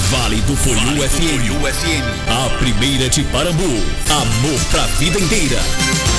Vale do Foiu FM. A primeira de Parambu. Amor pra vida inteira.